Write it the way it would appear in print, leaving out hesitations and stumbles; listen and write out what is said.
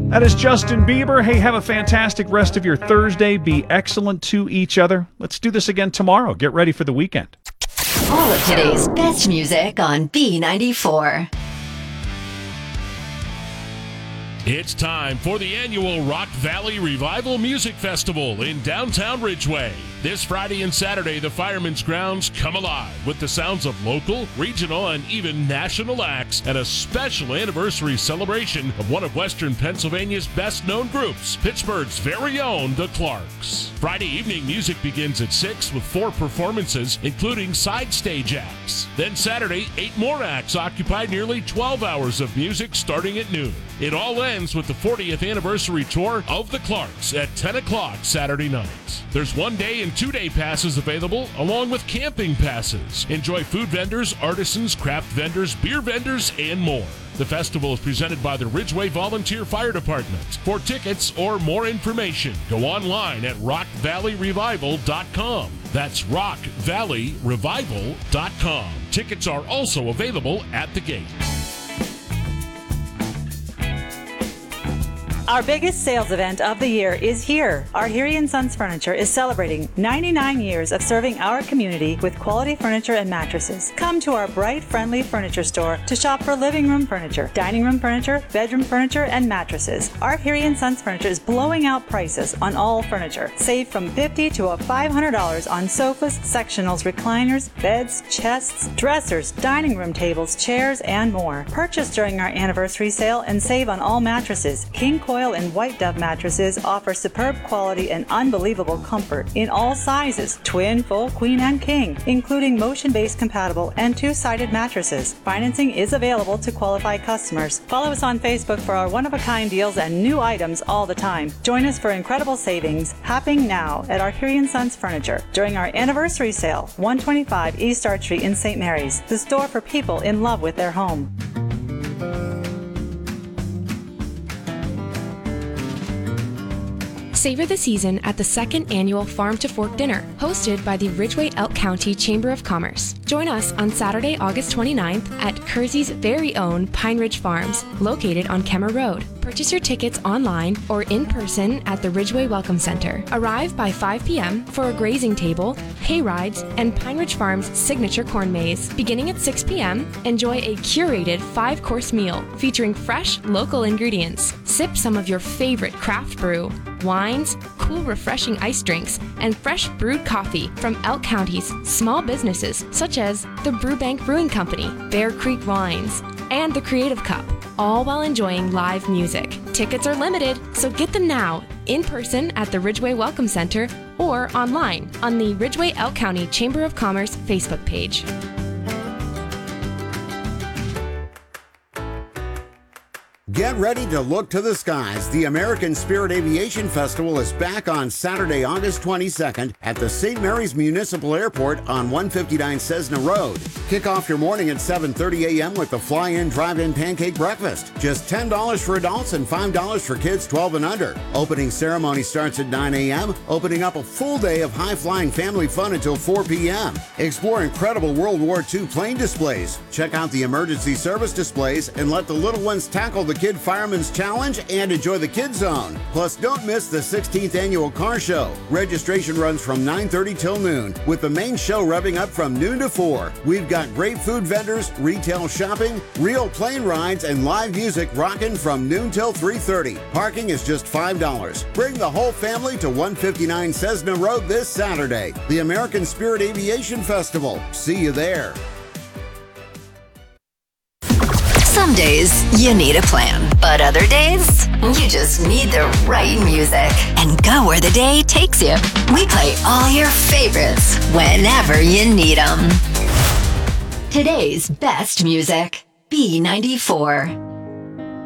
That is Justin Bieber. Hey, have a fantastic rest of your Thursday. Be excellent to each other. Let's do this again tomorrow. Get ready for the weekend. All of today's best music on B94. It's time for the annual Rock Valley Revival Music Festival in downtown Ridgeway. This Friday and Saturday, the Fireman's Grounds come alive with the sounds of local, regional, and even national acts and a special anniversary celebration of one of Western Pennsylvania's best-known groups, Pittsburgh's very own The Clarks. Friday evening music begins at 6 with 4 performances, including side stage acts. Then Saturday, 8 more acts occupy nearly 12 hours of music starting at noon. It all ends with the 40th anniversary tour of The Clarks at 10 o'clock Saturday night. There's 1-day and 2-day passes available, along with camping passes. Enjoy food vendors, artisans, craft vendors, beer vendors, and more. The festival is presented by the Ridgeway Volunteer Fire Department. For tickets or more information, go online at rockvalleyrevival.com. That's rockvalleyrevival.com. Tickets are also available at the gate. Our biggest sales event of the year is here. Arhiri & Sons Furniture is celebrating 99 years of serving our community with quality furniture and mattresses. Come to our bright, friendly furniture store to shop for living room furniture, dining room furniture, bedroom furniture, and mattresses. Arhiri & Sons Furniture is blowing out prices on all furniture. Save from $50 to $500 on sofas, sectionals, recliners, beds, chests, dressers, dining room tables, chairs, and more. Purchase during our anniversary sale and save on all mattresses. King Coil and White Dove mattresses offer superb quality and unbelievable comfort in all sizes, twin, full, queen, and king, including motion-based compatible and 2-sided mattresses. Financing is available to qualified customers. Follow us on Facebook for our one-of-a-kind deals and new items all the time. Join us for incredible savings happening now at Arhiri & Sons Furniture during our anniversary sale, 125 East Arch Street in St. Mary's, the store for people in love with their home. Savor the season at the second annual Farm to Fork Dinner, hosted by the Ridgeway Elk County Chamber of Commerce. Join us on Saturday, August 29th at Kersey's very own Pine Ridge Farms, located on Kemmer Road. Purchase your tickets online or in person at the Ridgeway Welcome Center. Arrive by 5 p.m. for a grazing table, hay rides, and Pine Ridge Farms' signature corn maze. Beginning at 6 p.m., enjoy a curated 5-course meal featuring fresh, local ingredients. Sip some of your favorite craft brew, wines, cool, refreshing ice drinks, and fresh brewed coffee from Elk County's small businesses such as the Brewbank Brewing Company, Bear Creek Wines, and the Creative Cup, all while enjoying live music. Tickets are limited, so get them now, in person at the Ridgeway Welcome Center or online on the Ridgeway Elk County Chamber of Commerce Facebook page. Get ready to look to the skies. The American Spirit Aviation Festival is back on Saturday, August 22nd at the St. Mary's Municipal Airport on 159 Cessna Road. Kick off your morning at 7:30 a.m. with the fly-in, drive-in pancake breakfast. Just $10 for adults and $5 for kids 12 and under. Opening ceremony starts at 9 a.m., opening up a full day of high-flying family fun until 4 p.m. Explore incredible World War II plane displays. Check out the emergency service displays and let the little ones tackle the Kid Fireman's Challenge and enjoy the Kid Zone. Plus, don't miss the 16th Annual Car Show. Registration runs from 9:30 till noon, with the main show revving up from noon to 4. We've got great food vendors, retail shopping, real plane rides, and live music rocking from noon till 3:30. Parking is just $5. Bring the whole family to 159 Cessna Road this Saturday. The American Spirit Aviation Festival. See you there. Some days you need a plan, but other days you just need the right music. And go where the day takes you. We play all your favorites whenever you need them. Today's best music, B94.